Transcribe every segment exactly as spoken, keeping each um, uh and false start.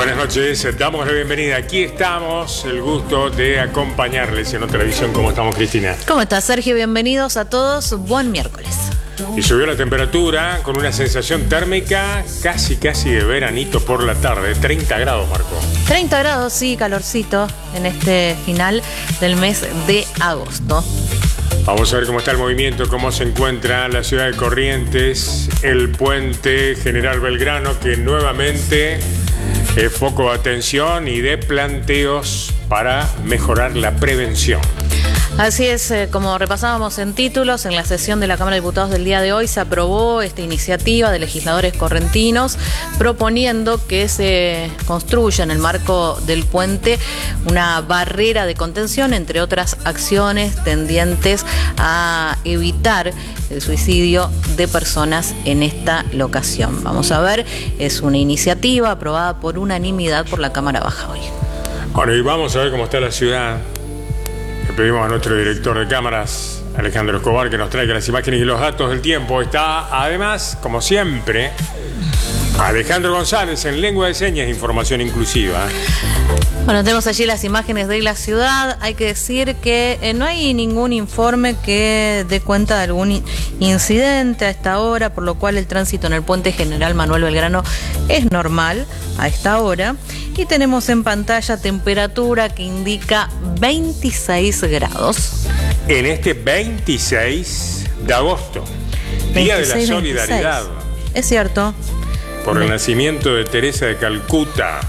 Buenas noches, damos la bienvenida. Aquí estamos, el gusto de acompañarles en otra edición. ¿Cómo estamos, Cristina? ¿Cómo estás, Sergio? Bienvenidos a todos. Buen miércoles. Y subió la temperatura con una sensación térmica casi, casi de veranito por la tarde. treinta grados, Marco. treinta grados, sí, calorcito en este final del mes de agosto. Vamos a ver cómo está el movimiento, cómo se encuentra la ciudad de Corrientes, el puente General Belgrano, que nuevamente es foco de atención y de planteos para mejorar la prevención. Así es, eh, como repasábamos en títulos, en la sesión de la Cámara de Diputados del día de hoy se aprobó esta iniciativa de legisladores correntinos proponiendo que se construya en el marco del puente una barrera de contención, entre otras acciones tendientes a evitar el suicidio de personas en esta locación. Vamos a ver, es una iniciativa aprobada por unanimidad por la Cámara Baja hoy. Bueno, y vamos a ver cómo está la ciudad. Le pedimos a nuestro director de cámaras, Alejandro Escobar, que nos traiga las imágenes y los datos del tiempo. Está, además, como siempre, Alejandro González en lengua de señas, información inclusiva. Bueno, tenemos allí las imágenes de la ciudad. Hay que decir que eh, no hay ningún informe que dé cuenta de algún incidente a esta hora, por lo cual el tránsito en el puente General Manuel Belgrano es normal a esta hora. Y tenemos en pantalla temperatura que indica veintiséis grados. En este veintiséis de agosto, Día de la Solidaridad. Es cierto. Por el nacimiento de Teresa de Calcuta,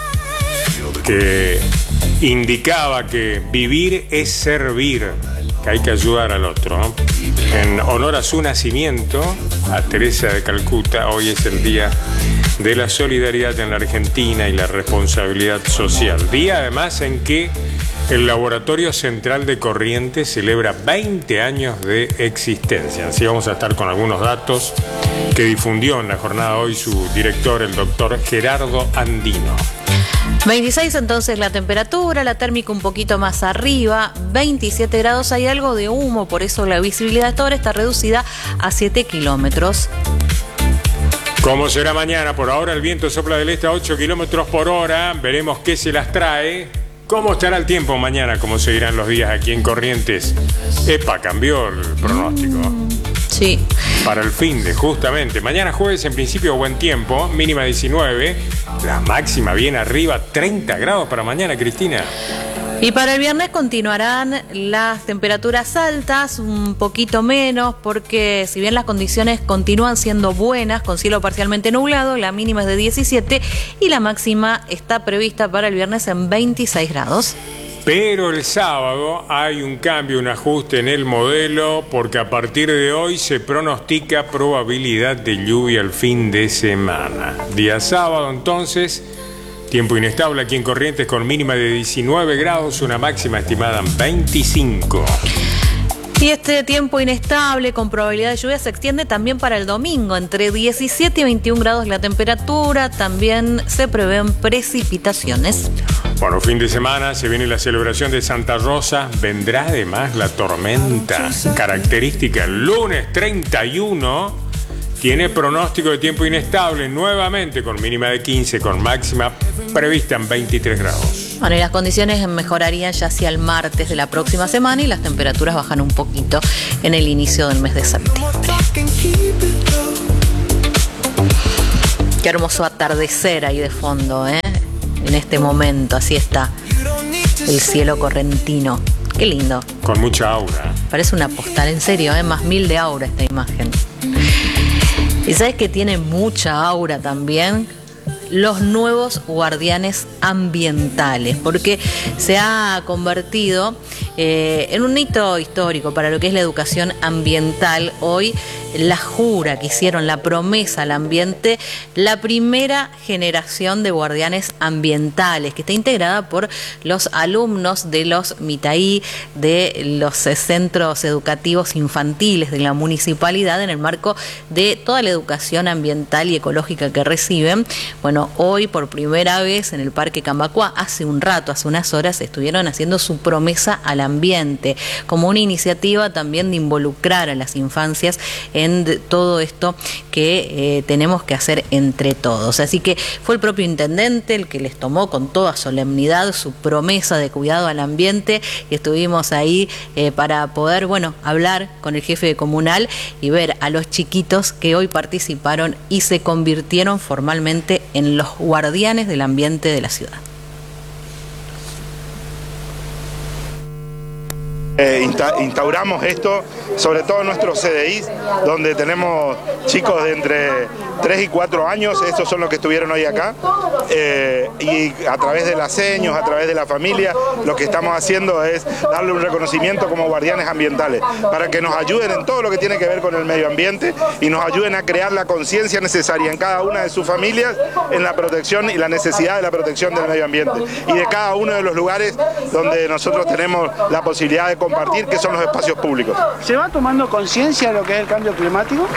que indicaba que vivir es servir, que hay que ayudar al otro, ¿no? En honor a su nacimiento, a Teresa de Calcuta, hoy es el Día de la Solidaridad en la Argentina y la responsabilidad social. Día además en que el Laboratorio Central de Corrientes celebra veinte años de existencia. Así vamos a estar con algunos datos que difundió en la jornada hoy su director, el doctor Gerardo Andino. veintiséis entonces la temperatura, la térmica un poquito más arriba, veintisiete grados, hay algo de humo, por eso la visibilidad hasta ahora está reducida a siete kilómetros. ¿Cómo será mañana? Por ahora el viento sopla del este a ocho kilómetros por hora, veremos qué se las trae. ¿Cómo estará el tiempo mañana? ¿Cómo seguirán los días aquí en Corrientes? Epa, cambió el pronóstico. Mm, sí. Para el fin de, justamente. Mañana jueves, en principio, buen tiempo, mínima diecinueve. La máxima bien arriba, treinta grados para mañana, Cristina. Y para el viernes continuarán las temperaturas altas, un poquito menos, porque si bien las condiciones continúan siendo buenas, con cielo parcialmente nublado, la mínima es de diecisiete y la máxima está prevista para el viernes en veintiséis grados. Pero el sábado hay un cambio, un ajuste en el modelo, porque a partir de hoy se pronostica probabilidad de lluvia al fin de semana. Día sábado, entonces, tiempo inestable aquí en Corrientes con mínima de diecinueve grados, una máxima estimada en veinticinco. Y este tiempo inestable con probabilidad de lluvia se extiende también para el domingo, entre diecisiete y veintiún grados la temperatura, también se prevén precipitaciones. Bueno, fin de semana, se viene la celebración de Santa Rosa, vendrá además la tormenta característica el lunes treinta y uno, tiene pronóstico de tiempo inestable nuevamente con mínima de quince, con máxima prevista en veintitrés grados. Bueno, y las condiciones mejorarían ya hacia el martes de la próxima semana y las temperaturas bajan un poquito en el inicio del mes de septiembre. Qué hermoso atardecer ahí de fondo, ¿eh? En este momento, así está el cielo correntino. Qué lindo. Con mucha aura. Parece una postal, en serio, ¿eh? Más mil de aura esta imagen. ¿Y sabes que tiene mucha aura también? Los nuevos guardianes ambientales, porque se ha convertido eh, en un hito histórico para lo que es la educación ambiental. Hoy la jura que hicieron, la promesa al ambiente, la primera generación de guardianes ambientales, que está integrada por los alumnos de los Mitaí, de los centros educativos infantiles de la municipalidad, en el marco de toda la educación ambiental y ecológica que reciben. Bueno, hoy por primera vez en el Parque Cambacuá, hace un rato, hace unas horas, estuvieron haciendo su promesa al ambiente, como una iniciativa también de involucrar a las infancias en de, todo esto que eh, tenemos que hacer entre todos. Así que fue el propio intendente el que les tomó con toda solemnidad su promesa de cuidado al ambiente y estuvimos ahí eh, para poder, bueno, hablar con el jefe comunal y ver a los chiquitos que hoy participaron y se convirtieron formalmente en los guardianes del ambiente de la ciudad. Eh, insta instauramos esto, sobre todo en nuestros C D Is, donde tenemos chicos de entre tres y cuatro años, estos son los que estuvieron hoy acá, eh, y a través de las señas, a través de la familia, lo que estamos haciendo es darle un reconocimiento como guardianes ambientales, para que nos ayuden en todo lo que tiene que ver con el medio ambiente y nos ayuden a crear la conciencia necesaria en cada una de sus familias en la protección y la necesidad de la protección del medio ambiente y de cada uno de los lugares donde nosotros tenemos la posibilidad de compartir, que son los espacios públicos. ¿Se va tomando conciencia de lo que es el cambio climático?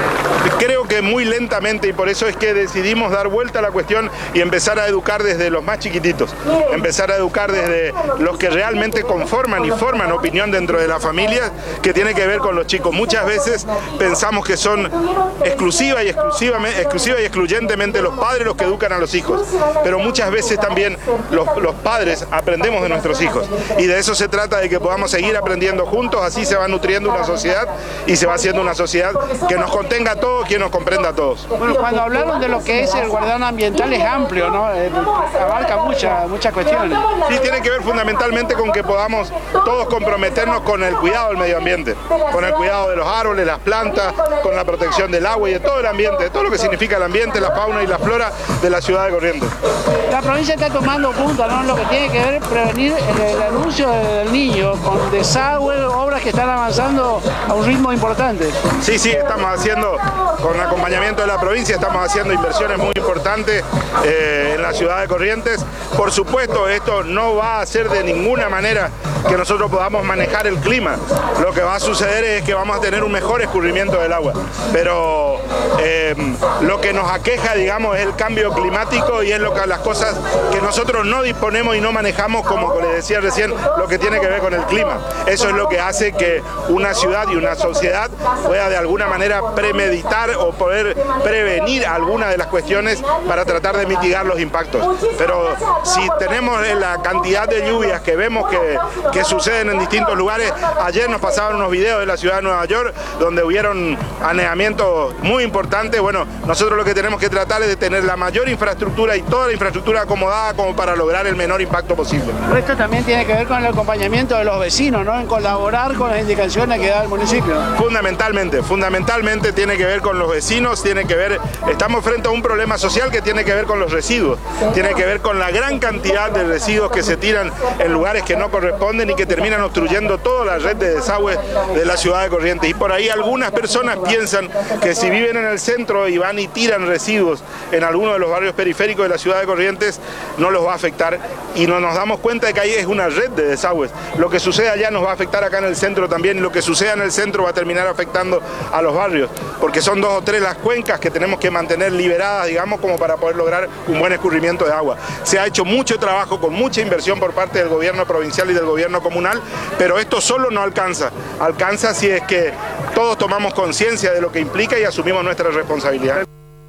Creo que muy lentamente, y por eso es que decidimos dar vuelta a la cuestión y empezar a educar desde los más chiquititos, empezar a educar desde los que realmente conforman y forman opinión dentro de la familia, que tiene que ver con los chicos. Muchas veces pensamos que son exclusiva y, exclusivamente, exclusiva y excluyentemente los padres los que educan a los hijos, pero muchas veces también los, los padres aprendemos de nuestros hijos, y de eso se trata, de que podamos seguir aprendiendo juntos, así se va nutriendo una sociedad y se va haciendo una sociedad que nos contenga a todos, que nos comprenda a todos. Bueno, cuando hablaron de lo que es el guardián ambiental es amplio, ¿no? Eh, abarca muchas muchas cuestiones. Sí, tiene que ver fundamentalmente con que podamos todos comprometernos con el cuidado del medio ambiente, con el cuidado de los árboles, las plantas, con la protección del agua y de todo el ambiente, de todo lo que significa el ambiente, la fauna y la flora de la ciudad de Corrientes. La provincia está tomando punta, ¿no?, en lo que tiene que ver prevenir el, el anuncio del niño, con desagüe, obras que están avanzando a un ritmo importante. Sí, sí, estamos haciendo, con acompañamiento de la provincia, estamos haciendo inversiones muy importantes eh, en la ciudad de Corrientes. Por supuesto, esto no va a hacer de ninguna manera que nosotros podamos manejar el clima. Lo que va a suceder es que vamos a tener un mejor escurrimiento del agua. Pero eh, lo que nos aqueja, digamos, es el cambio climático y es lo que, las cosas que nosotros no disponemos y no manejamos, como les decía recién, lo que tiene que ver con el clima. Eso es lo que hace que una ciudad y una sociedad pueda de alguna manera premeditar o poder prevenir algunas de las cuestiones para tratar de mitigar los impactos. Pero si tenemos la cantidad de lluvias que vemos que, que suceden en distintos lugares, ayer nos pasaban unos videos de la ciudad de Nueva York donde hubieron aneamientos muy importantes. Bueno, nosotros lo que tenemos que tratar es de tener la mayor infraestructura y toda la infraestructura acomodada como para lograr el menor impacto posible. Esto también tiene que ver con el acompañamiento de los vecinos, ¿no?, en colaborar con las indicaciones que da el municipio. Fundamentalmente, fundamentalmente tiene que ver con los vecinos, tiene que ver, estamos frente a un problema social que tiene que ver con los residuos, tiene que ver con la gran cantidad de residuos que se tiran en lugares que no corresponden y que terminan obstruyendo toda la red de desagües de la ciudad de Corrientes. Y por ahí algunas personas piensan que si viven en el centro y van y tiran residuos en alguno de los barrios periféricos de la ciudad de Corrientes, no los va a afectar, y no nos damos cuenta de que ahí es una red de desagües. Lo que sucede allá nos va a afectar acá en el centro también, y lo que suceda en el centro va a terminar afectando a los barrios, porque son dos o tres las cuencas que tenemos que mantener liberadas, digamos, como para poder lograr un buen escurrimiento de agua. Se ha hecho mucho trabajo con mucha inversión por parte del gobierno provincial y del gobierno comunal, pero esto solo no alcanza. Alcanza si es que todos tomamos conciencia de lo que implica y asumimos nuestra responsabilidad.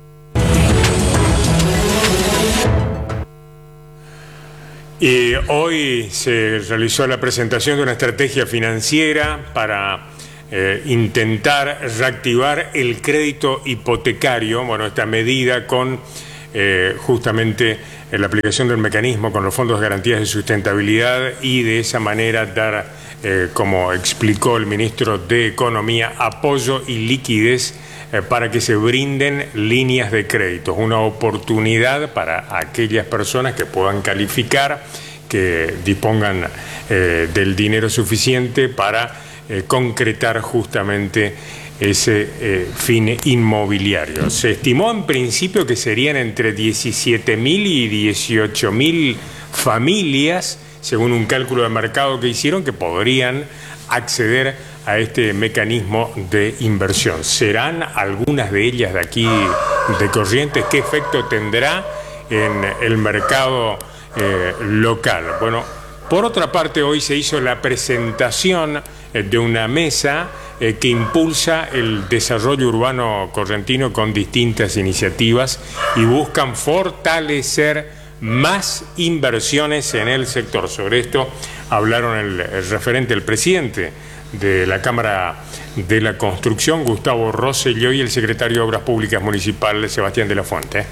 Y hoy se realizó la presentación de una estrategia financiera para eh, intentar reactivar el crédito hipotecario. Bueno, esta medida con eh, justamente eh, la aplicación del mecanismo con los fondos de garantías de sustentabilidad, y de esa manera dar, eh, como explicó el ministro de Economía, apoyo y liquidez eh, para que se brinden líneas de crédito, una oportunidad para aquellas personas que puedan calificar, que dispongan eh, del dinero suficiente para eh, concretar justamente ese eh, fin inmobiliario. Se estimó en principio que serían entre diecisiete mil y dieciocho mil familias, según un cálculo de mercado que hicieron, que podrían acceder a este mecanismo de inversión. ¿Serán algunas de ellas de aquí de Corrientes? ¿Qué efecto tendrá en el mercado eh, local? Bueno, Por otra parte, hoy se hizo la presentación de una mesa eh, que impulsa el desarrollo urbano correntino con distintas iniciativas y buscan fortalecer más inversiones en el sector. Sobre esto hablaron el, el referente, el presidente de la Cámara de la Construcción, Gustavo Rosselló, y el secretario de Obras Públicas Municipal, Sebastián de la Fuente.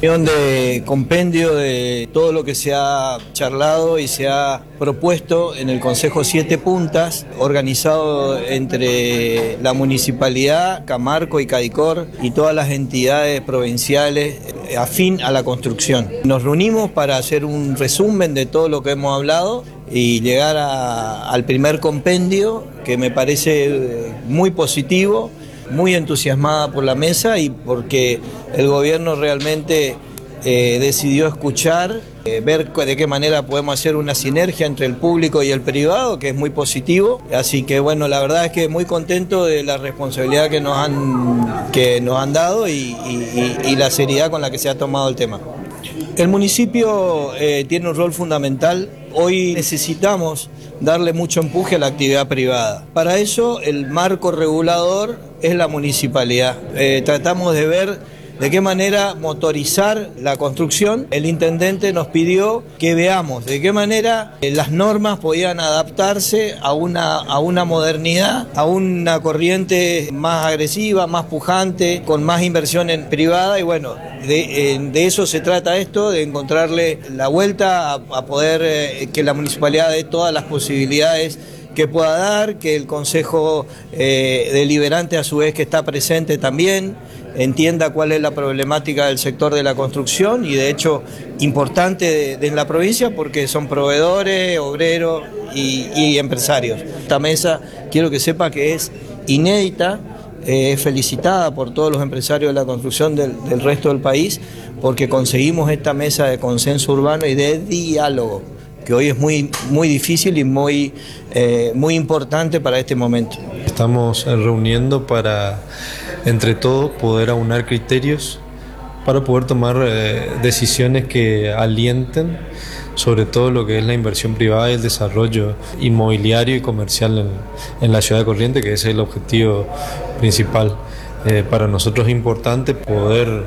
De compendio de todo lo que se ha charlado y se ha propuesto en el Consejo Siete Puntas, organizado entre la Municipalidad, Camarco y Cadicor y todas las entidades provinciales afín a la construcción. Nos reunimos para hacer un resumen de todo lo que hemos hablado y llegar a, al primer compendio, que me parece muy positivo, muy entusiasmada por la mesa y porque el gobierno realmente eh, decidió escuchar, eh, ver de qué manera podemos hacer una sinergia entre el público y el privado, que es muy positivo. Así que bueno, la verdad es que muy contento de la responsabilidad que nos han, que nos han dado y, y, y la seriedad con la que se ha tomado el tema. El municipio eh, tiene un rol fundamental. Hoy necesitamos darle mucho empuje a la actividad privada. Para eso el marco regulador es la municipalidad. Eh, tratamos de ver de qué manera motorizar la construcción. El intendente nos pidió que veamos de qué manera eh, las normas podían adaptarse a una, a una modernidad, a una corriente más agresiva, más pujante, con más inversión en privada y bueno, de, eh, de eso se trata esto, de encontrarle la vuelta a, a poder eh, que la municipalidad dé todas las posibilidades que pueda dar, que el Consejo eh, Deliberante a su vez que está presente también entienda cuál es la problemática del sector de la construcción y de hecho importante de, de en la provincia porque son proveedores, obreros y, y empresarios. Esta mesa quiero que sepa que es inédita, es eh, felicitada por todos los empresarios de la construcción del, del resto del país porque conseguimos esta mesa de consenso urbano y de diálogo, que hoy es muy, muy difícil y muy, eh, muy importante para este momento. Estamos reuniendo para, entre todos, poder aunar criterios para poder tomar eh, decisiones que alienten sobre todo lo que es la inversión privada y el desarrollo inmobiliario y comercial en, en la ciudad de Corrientes, que ese es el objetivo principal. Eh, para nosotros es importante poder,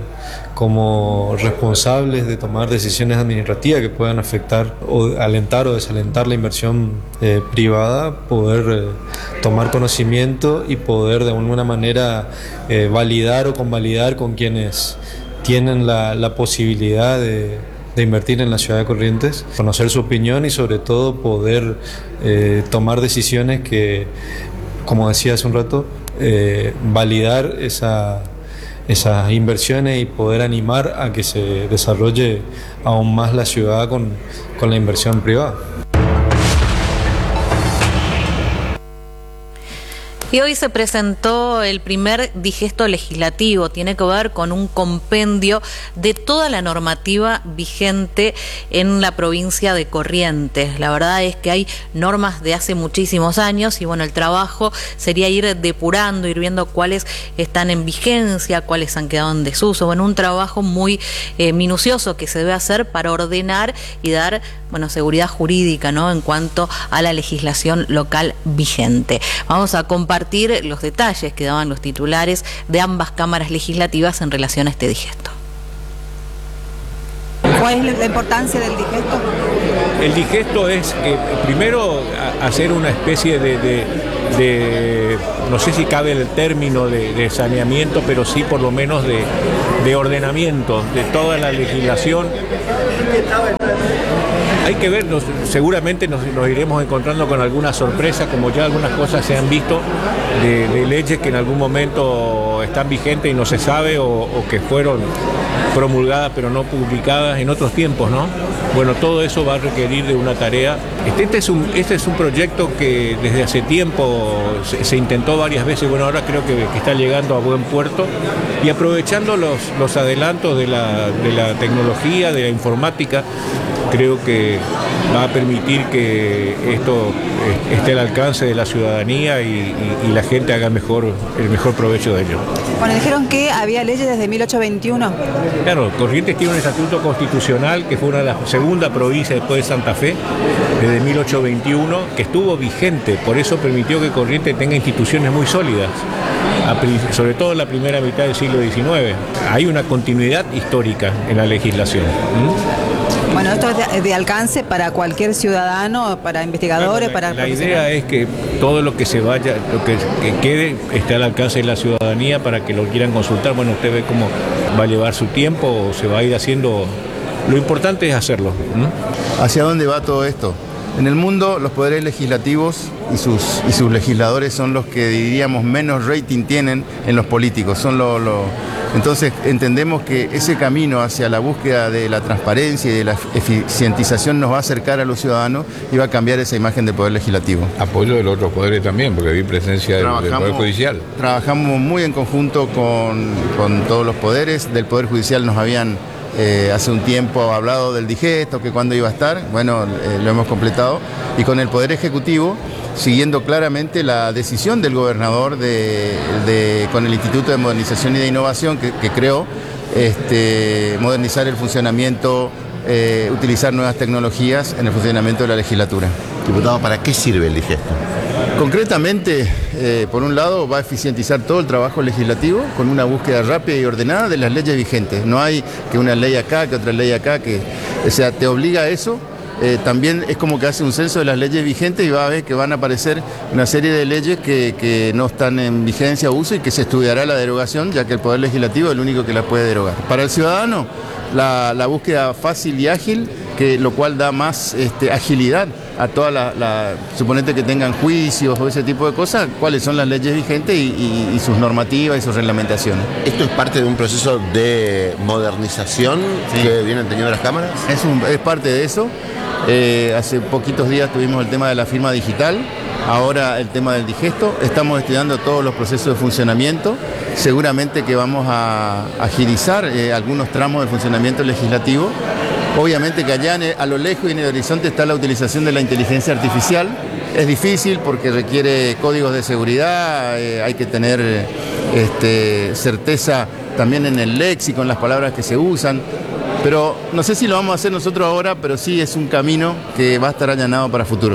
como responsables de tomar decisiones administrativas que puedan afectar o alentar o desalentar la inversión eh, privada, poder eh, tomar conocimiento y poder de alguna manera eh, validar o convalidar con quienes tienen la, la posibilidad de, de invertir en la ciudad de Corrientes, conocer su opinión y sobre todo poder eh, tomar decisiones que, como decía hace un rato, eh, validar esa esas inversiones y poder animar a que se desarrolle aún más la ciudad con, con la inversión privada. Y hoy se presentó el primer digesto legislativo, tiene que ver con un compendio de toda la normativa vigente en la provincia de Corrientes. La verdad es que hay normas de hace muchísimos años y bueno, el trabajo sería ir depurando, ir viendo cuáles están en vigencia, cuáles han quedado en desuso. Bueno, un trabajo muy eh, minucioso que se debe hacer para ordenar y dar, bueno, seguridad jurídica, ¿no?, en cuanto a la legislación local vigente. Vamos a compartir los detalles que daban los titulares de ambas cámaras legislativas en relación a este digesto. ¿Cuál es la importancia del digesto? El digesto es, eh, primero, a, hacer una especie de, de, de, no sé si cabe el término de, de saneamiento, pero sí por lo menos de, de ordenamiento de toda la legislación. Hay que ver, nos, seguramente nos, nos iremos encontrando con alguna sorpresa, como ya algunas cosas se han visto, de, de leyes que en algún momento están vigentes y no se sabe, o, o que fueron promulgadas pero no publicadas en otros tiempos, ¿no? Bueno, todo eso va a requerir de una tarea. Este, este, es, un, este es un proyecto que desde hace tiempo se, se intentó varias veces, bueno, ahora creo que, que está llegando a buen puerto, y aprovechando los, los adelantos de la, de la tecnología, de la informática, creo que va a permitir que esto esté al alcance de la ciudadanía y, y, y la gente haga mejor, el mejor provecho de ello. Bueno, dijeron que había leyes desde mil ochocientos veintiuno. Claro, Corrientes tiene un estatuto constitucional que fue una de las segunda provincia después de Santa Fe, desde mil ochocientos veintiuno, que estuvo vigente, por eso permitió que Corrientes tenga instituciones muy sólidas, sobre todo en la primera mitad del siglo diecinueve. Hay una continuidad histórica en la legislación. ¿Mm? Bueno, esto es de, de alcance para cualquier ciudadano, para investigadores, bueno, la, para... La idea es que todo lo que se vaya, lo que, que quede, esté al alcance de la ciudadanía para que lo quieran consultar. Bueno, usted ve cómo va a llevar su tiempo o se va a ir haciendo. Lo importante es hacerlo. ¿Mm? ¿Hacia dónde va todo esto? En el mundo, los poderes legislativos y sus, y sus legisladores son los que, diríamos, menos rating tienen en los políticos. Son lo, lo... Entonces, entendemos que ese camino hacia la búsqueda de la transparencia y de la eficientización nos va a acercar a los ciudadanos y va a cambiar esa imagen del poder legislativo. Apoyo de los otros poderes también, porque vi presencia del, del Poder Judicial. Trabajamos muy en conjunto con, con todos los poderes. Del Poder Judicial nos habían... Eh, hace un tiempo hablado del digesto, que cuándo iba a estar, bueno, eh, lo hemos completado, y con el Poder Ejecutivo, siguiendo claramente la decisión del gobernador de, de, con el Instituto de Modernización y de Innovación que, que creó, este, modernizar el funcionamiento, eh, utilizar nuevas tecnologías en el funcionamiento de la legislatura. Diputado, ¿para qué sirve el digesto? Concretamente, eh, por un lado, va a eficientizar todo el trabajo legislativo con una búsqueda rápida y ordenada de las leyes vigentes. No hay que una ley acá, que otra ley acá, que, o sea, te obliga a eso. Eh, también es como que hace un censo de las leyes vigentes y va a ver que van a aparecer una serie de leyes que, que no están en vigencia o uso y que se estudiará la derogación, ya que el Poder Legislativo es el único que la puede derogar. Para el ciudadano, la, la búsqueda fácil y ágil, que, lo cual da más este, agilidad a toda la, la, suponete que tengan juicios o ese tipo de cosas, cuáles son las leyes vigentes y, y, y sus normativas y sus reglamentaciones. ¿Esto es parte de un proceso de modernización sí. que vienen teniendo las cámaras? Es, un, es parte de eso. Eh, hace poquitos días tuvimos el tema de la firma digital, ahora el tema del digesto. Estamos estudiando todos los procesos de funcionamiento. Seguramente que vamos a agilizar eh, algunos tramos del funcionamiento legislativo. Obviamente que allá a lo lejos y en el horizonte está la utilización de la inteligencia artificial. Es difícil porque requiere códigos de seguridad, eh, hay que tener este, certeza también en el léxico, en las palabras que se usan. Pero no sé si lo vamos a hacer nosotros ahora, pero sí es un camino que va a estar allanado para futuro.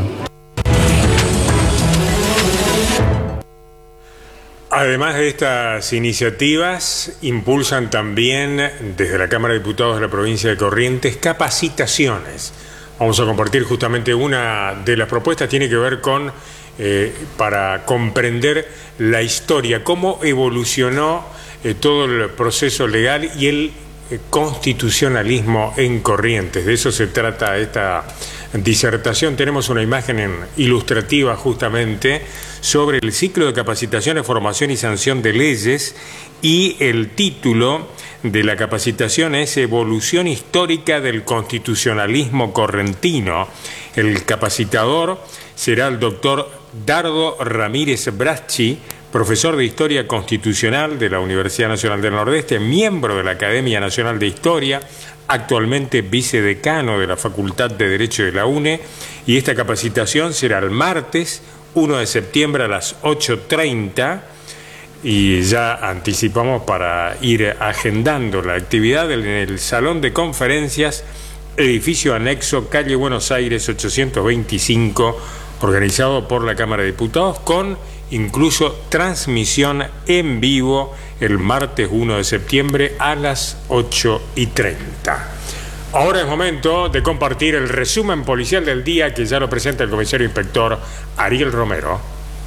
Además de estas iniciativas, impulsan también desde la Cámara de Diputados de la provincia de Corrientes capacitaciones. Vamos a compartir justamente una de las propuestas, tiene que ver con, eh, para comprender la historia, cómo evolucionó eh, todo el proceso legal y el eh, constitucionalismo en Corrientes. De eso se trata esta disertación. Tenemos una imagen en, ilustrativa justamente sobre el ciclo de capacitaciones, formación y sanción de leyes, y el título de la capacitación es Evolución histórica del constitucionalismo correntino. El capacitador será el doctor Dardo Ramírez Bracci, profesor de Historia Constitucional de la Universidad Nacional del Nordeste, miembro de la Academia Nacional de Historia, actualmente vicedecano de la Facultad de Derecho de la UNE, y esta capacitación será el martes uno de septiembre a las ocho treinta, y ya anticipamos para ir agendando la actividad en el Salón de Conferencias, edificio anexo, calle Buenos Aires ochocientos veinticinco, organizado por la Cámara de Diputados, con incluso transmisión en vivo el martes uno de septiembre a las ocho y treinta. Ahora es momento de compartir el resumen policial del día, que ya lo presenta el comisario inspector Ariel Romero.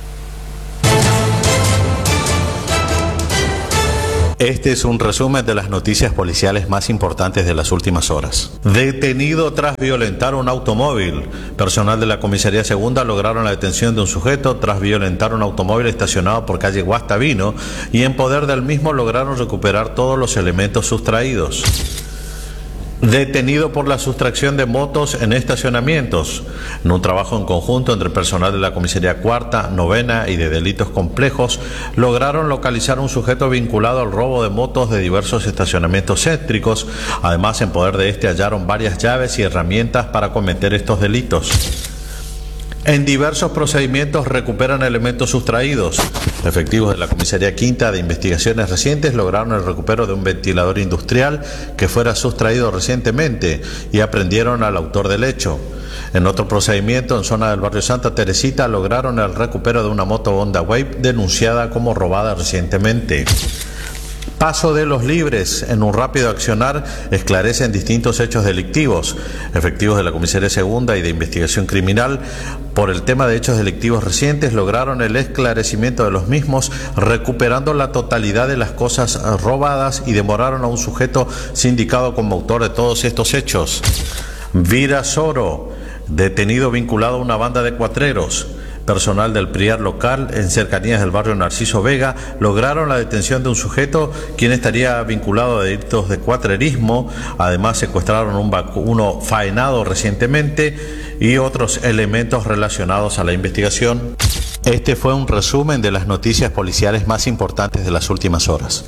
Este es un resumen de las noticias policiales más importantes de las últimas horas. Detenido tras violentar un automóvil. Personal de la Comisaría Segunda lograron la detención de un sujeto tras violentar un automóvil estacionado por calle Guastavino, y en poder del mismo lograron recuperar todos los elementos sustraídos. Detenido por la sustracción de motos en estacionamientos. En un trabajo en conjunto entre personal de la Comisaría Cuarta, Novena y de Delitos Complejos, lograron localizar un sujeto vinculado al robo de motos de diversos estacionamientos céntricos. Además, en poder de este hallaron varias llaves y herramientas para cometer estos delitos. En diversos procedimientos recuperan elementos sustraídos. Efectivos de la Comisaría Quinta de Investigaciones Recientes lograron el recupero de un ventilador industrial que fuera sustraído recientemente y aprendieron al autor del hecho. En otro procedimiento, en zona del barrio Santa Teresita, lograron el recupero de una moto Honda Wave denunciada como robada recientemente. Paso de los libres. En un rápido accionar esclarecen distintos hechos delictivos. Efectivos de la Comisaría Segunda y de Investigación Criminal, por el tema de hechos delictivos recientes, lograron el esclarecimiento de los mismos, recuperando la totalidad de las cosas robadas y demoraron a un sujeto sindicado como autor de todos estos hechos. Virasoro, detenido vinculado a una banda de cuatreros. Personal del P R I A R local en cercanías del barrio Narciso Vega lograron la detención de un sujeto quien estaría vinculado a delitos de cuatrerismo. Además, secuestraron un vacuno faenado recientemente y otros elementos relacionados a la investigación. Este fue un resumen de las noticias policiales más importantes de las últimas horas.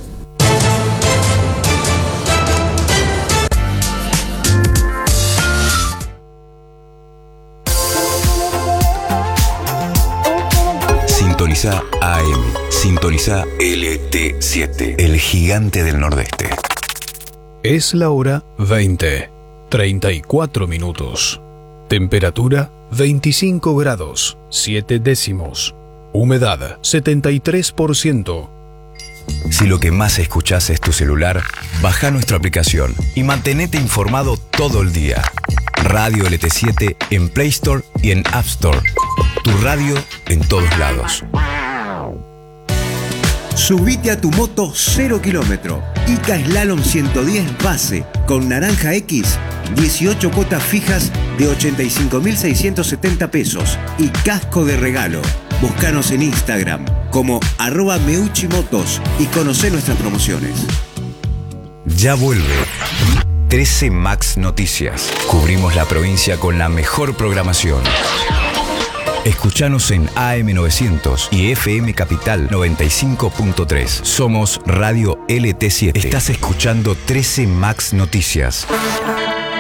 Sintoniza A M, sintoniza L T siete, el gigante del Nordeste. Es la hora veinte, treinta y cuatro minutos. Temperatura veinticinco grados, siete décimos. Humedad setenta y tres por ciento. Si lo que más escuchás es tu celular, baja nuestra aplicación y mantenete informado todo el día. Radio L T siete en Play Store y en App Store. Tu radio en todos lados. Subite a tu moto cero kilómetro. Ica Slalom ciento diez base con Naranja X, dieciocho cuotas fijas de ochenta y cinco mil seiscientos setenta pesos y casco de regalo. Búscanos en Instagram como arroba meuchimotos y conocé nuestras promociones. Ya vuelve trece Max Noticias. Cubrimos la provincia con la mejor programación. Escuchanos en A M novecientos y F M Capital noventa y cinco punto tres. Somos Radio L T siete. Estás escuchando trece Max Noticias.